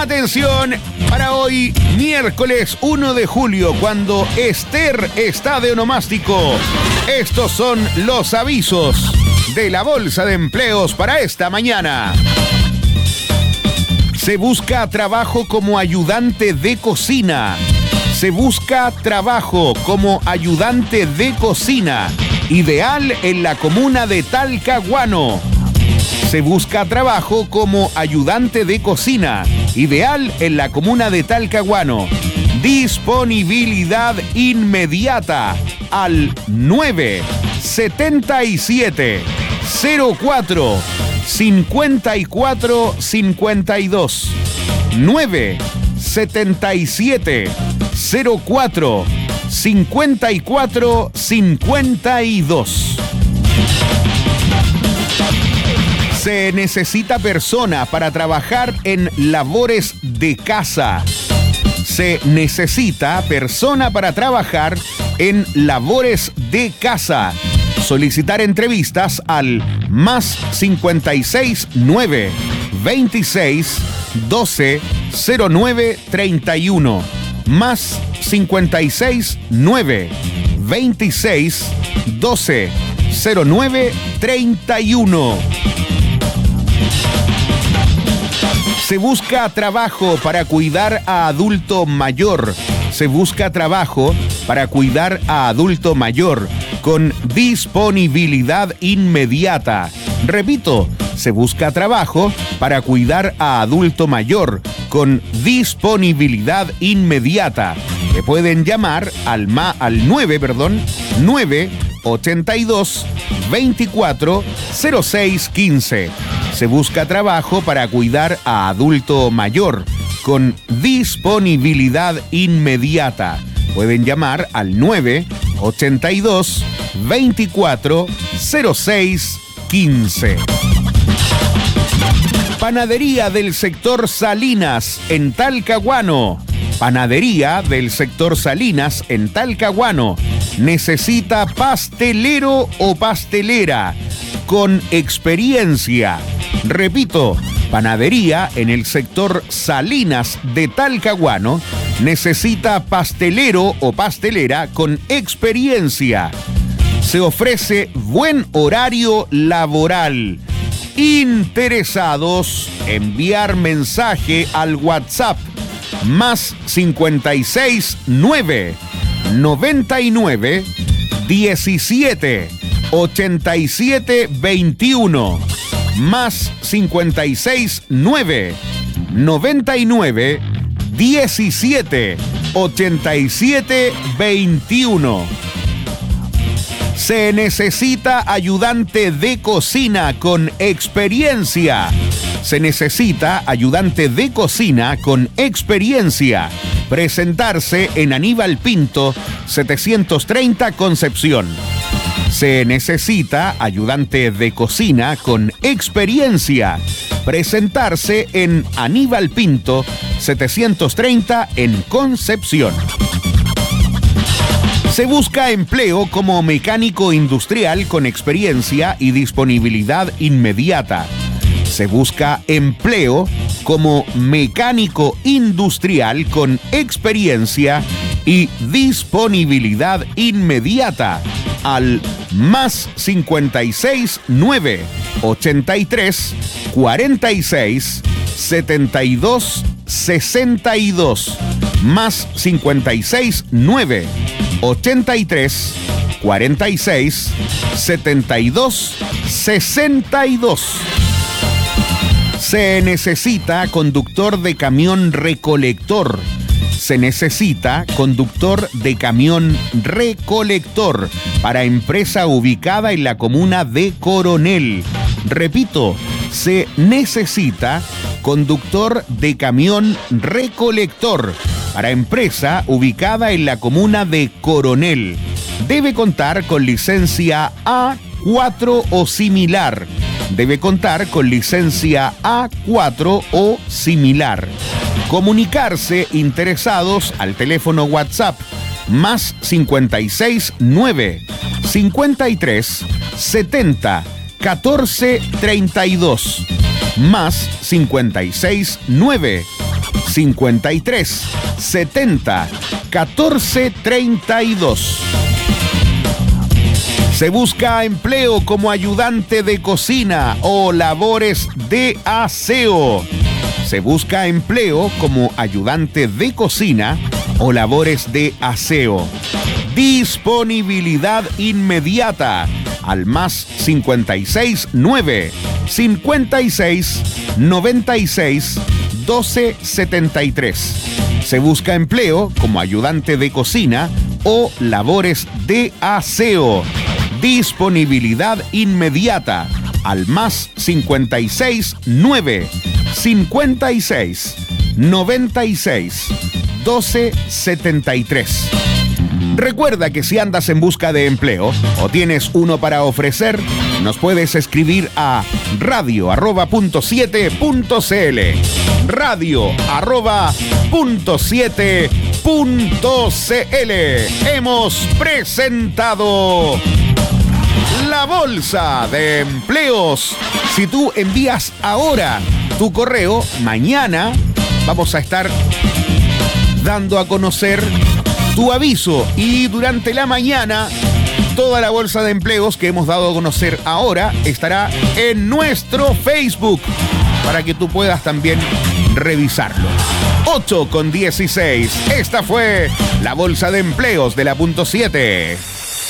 Atención, para hoy, miércoles 1 de julio, cuando Esther está de onomástico. Estos son los avisos de la Bolsa de Empleos para esta mañana. Se busca trabajo como ayudante de cocina. Se busca trabajo como ayudante de cocina. Ideal en la comuna de Talcahuano. Se busca trabajo como ayudante de cocina. Ideal en la comuna de Talcahuano. Disponibilidad inmediata al 977 04 54 52. 977 04 54 52. Se necesita persona para trabajar en labores de casa. Se necesita persona para trabajar en labores de casa. Solicitar entrevistas al más 56 9 26 12 09 31. Más 56 9 26 12 09 31. Se busca trabajo para cuidar a adulto mayor. Se busca trabajo para cuidar a adulto mayor con disponibilidad inmediata. Repito, se busca trabajo para cuidar a adulto mayor con disponibilidad inmediata. Le pueden llamar al 982 24 06 15. Se busca trabajo para cuidar a adulto mayor con disponibilidad inmediata. Pueden llamar al 982 24 06 15. Panadería del sector Salinas en Talcahuano. Panadería del sector Salinas en Talcahuano. Necesita pastelero o pastelera con experiencia. Repito, panadería en el sector Salinas de Talcahuano necesita pastelero o pastelera con experiencia. Se ofrece buen horario laboral. Interesados, enviar mensaje al WhatsApp más 56 9 99 17 87 21. Más 56 9 99 17 87 21. Se necesita ayudante de cocina con experiencia. Se necesita ayudante de cocina con experiencia. Presentarse en Aníbal Pinto, 730 Concepción. Se necesita ayudante de cocina con experiencia. Presentarse en Aníbal Pinto, 730 en Concepción. Se busca empleo como mecánico industrial con experiencia y disponibilidad inmediata. Se busca empleo como mecánico industrial con experiencia y disponibilidad inmediata al más 56 9 83 46 72 62. Más 56 9 83 46 72 62. Se necesita conductor de camión recolector. Se necesita conductor de camión recolector para empresa ubicada en la comuna de Coronel. Repito, se necesita conductor de camión recolector para empresa ubicada en la comuna de Coronel. Debe contar con licencia A4 o similar. Debe contar con licencia A4 o similar. Comunicarse interesados al teléfono WhatsApp más 56 9 53 70 14 32. Más 56 9 53 70 14 32. Se busca empleo como ayudante de cocina o labores de aseo. Se busca empleo como ayudante de cocina o labores de aseo. Disponibilidad inmediata al más 56 9 56 96 12 73. Se busca empleo como ayudante de cocina o labores de aseo. Disponibilidad inmediata al más 56 9 56 96 12 73. Recuerda que si andas en busca de empleo o tienes uno para ofrecer, nos puedes escribir a radio@.7.cl. radio@.7.cl. Hemos presentado la Bolsa de Empleos. Si tú envías ahora tu correo, mañana vamos a estar dando a conocer tu aviso y durante la mañana toda la bolsa de empleos que hemos dado a conocer ahora estará en nuestro Facebook para que tú puedas también revisarlo. 8:16. Esta fue la Bolsa de Empleos de la .7.